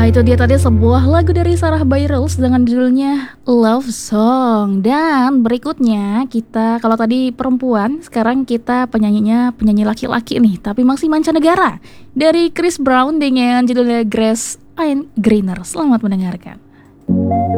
Itu dia tadi sebuah lagu dari Sarah Bareilles dengan judulnya Love Song. Dan berikutnya kita, kalau tadi perempuan, sekarang kita penyanyi laki-laki nih, tapi masih mancanegara. Dari Chris Brown dengan judulnya Grass and Greener. Selamat mendengarkan.